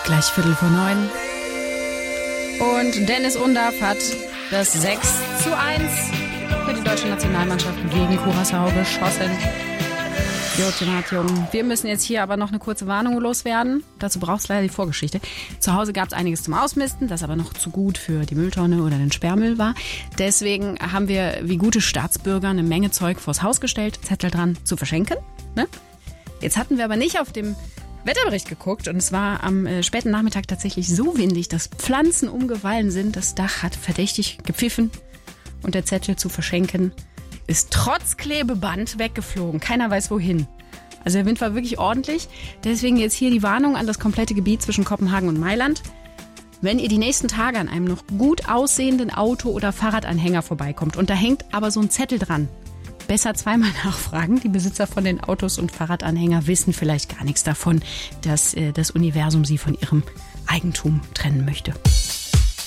Gleich 8:45. Und Dennis Undaff hat das 6:1 für die deutsche Nationalmannschaft gegen Curaçao geschossen. Jung. Wir müssen jetzt hier aber noch eine kurze Warnung loswerden. Dazu braucht es leider die Vorgeschichte. Zu Hause gab es einiges zum Ausmisten, das aber noch zu gut für die Mülltonne oder den Sperrmüll war. Deswegen haben wir wie gute Staatsbürger eine Menge Zeug vors Haus gestellt, Zettel dran zu verschenken. Ne? Jetzt hatten wir aber nicht auf dem Wetterbericht geguckt und es war am späten Nachmittag tatsächlich so windig, dass Pflanzen umgefallen sind. Das Dach hat verdächtig gepfiffen und der Zettel zu verschenken ist trotz Klebeband weggeflogen. Keiner weiß wohin. Also der Wind war wirklich ordentlich. Deswegen jetzt hier die Warnung an das komplette Gebiet zwischen Kopenhagen und Mailand. Wenn ihr die nächsten Tage an einem noch gut aussehenden Auto- oder Fahrradanhänger vorbeikommt und da hängt aber so ein Zettel dran, besser zweimal nachfragen. Die Besitzer von den Autos und Fahrradanhänger wissen vielleicht gar nichts davon, dass das Universum sie von ihrem Eigentum trennen möchte.